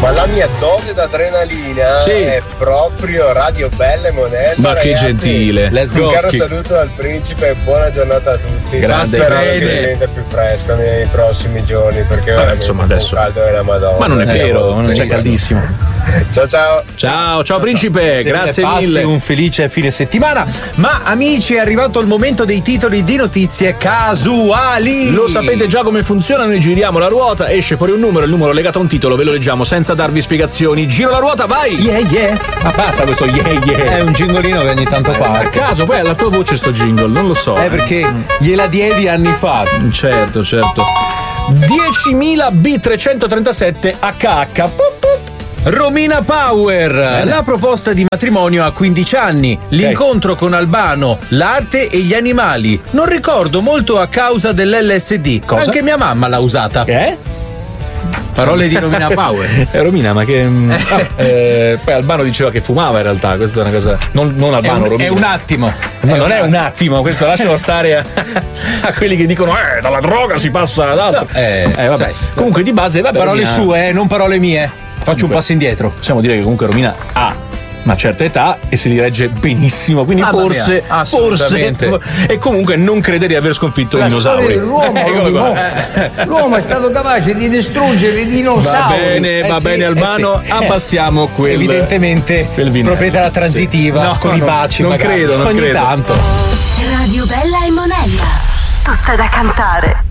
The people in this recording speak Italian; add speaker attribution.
Speaker 1: ma la mia dose d'adrenalina è proprio Radio Bella e Monella.
Speaker 2: Ma
Speaker 1: ragazzi.
Speaker 2: che gentile.
Speaker 3: Let's
Speaker 1: Un
Speaker 3: go.
Speaker 1: caro saluto al principe e buona giornata a tutti.
Speaker 2: Grazie.
Speaker 1: Spero che diventa più fresco nei prossimi giorni, perché
Speaker 2: insomma, adesso
Speaker 1: caldo è la Madonna.
Speaker 2: Ma non è vero, non c'è caldissimo.
Speaker 1: Ciao
Speaker 2: principe, grazie mille.
Speaker 3: Un felice fine settimana. Ma amici, è arrivato il momento dei titoli di notizie casuali.
Speaker 2: Lo sapete già come funziona, noi giriamo la ruota, esce fuori un numero, il numero legato a un titolo, ve lo leggiamo senza darvi spiegazioni. Giro la ruota, vai!
Speaker 3: Ma
Speaker 2: basta questo
Speaker 3: È un gingolino che ogni tanto fa.
Speaker 2: A caso, poi è la tua voce sto jingle, non lo so.
Speaker 3: Perché gliela diedi anni fa.
Speaker 2: Certo. 10.000 B337 HH.
Speaker 3: Romina Power, la proposta di matrimonio a 15 anni, l'incontro con Albano, l'arte e gli animali. Non ricordo molto a causa dell'LSD.
Speaker 2: Cosa?
Speaker 3: Anche mia mamma l'ha usata.
Speaker 2: Che?
Speaker 3: Parole di Romina Power.
Speaker 2: Romina, ma che. Poi Albano diceva che fumava in realtà, questa è una cosa. Non Albano, Romina.
Speaker 3: È un attimo.
Speaker 2: No, non è un attimo, questo lascialo stare a quelli che dicono dalla droga si passa ad altro. Vabbè.
Speaker 3: Sai.
Speaker 2: Comunque di base, vabbè.
Speaker 3: Parole
Speaker 2: Romina,
Speaker 3: sue, non parole mie. Faccio un passo indietro.
Speaker 2: Possiamo dire che comunque Romina ha una certa età e si rilegge benissimo, quindi forse e comunque non crede di aver sconfitto i dinosauri.
Speaker 4: L'uomo è stato capace di distruggere i dinosauri.
Speaker 2: Va bene Albano, abbassiamo quel
Speaker 3: evidentemente proprietà transitiva con i baci.
Speaker 2: Non credo.
Speaker 3: Ogni tanto.
Speaker 5: Radio Bella e Monella, tutta da cantare.